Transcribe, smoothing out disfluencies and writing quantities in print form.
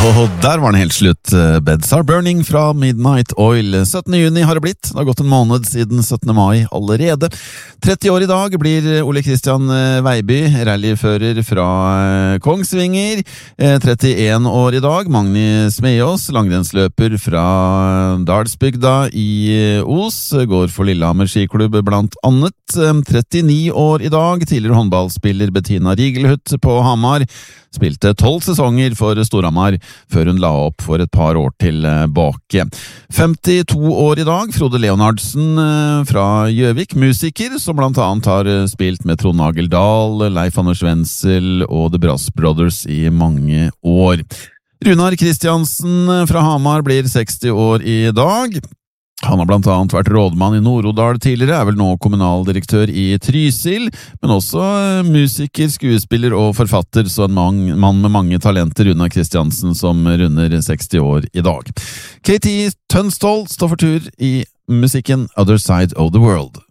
Og der var den helt slutt. Beds Are Burning fra Midnight Oil. 17. juni har det blitt. Det har gått en måned siden 17. mai allerede. 30 år i dag blir Ole Kristian Veiby, rallyfører fra Kongsvinger. 31 år i dag, Magni Smeås, langrennsløper fra Dalsbygda i Os, går for Lillehammer skiklubb blant annet. 39 år i dag, tidligere håndballspiller Bettina Rigelhut på Hamar. Spilte 12 sesonger for Storhamar, før hun la opp for et par år tilbake. 52 år i dag, Frode Leonardsen fra Gjøvik, musiker, som blant annet har spilt med Trond Nagel Dahl, Leif Anders Wenzel og The Brass Brothers i mange år. Runar Kristiansen fra Hamar blir 60 år i dag. Han har blant annet vært rådmann i Nord-Odal tidligere, er vel nå kommunaldirektør i Trysil, men også musiker, skuespiller og forfatter, så en mann med mange talenter, Runar Kristiansen, som runder 60 år i dag. KT Tunstall står for tur i musikken Other Side of the World.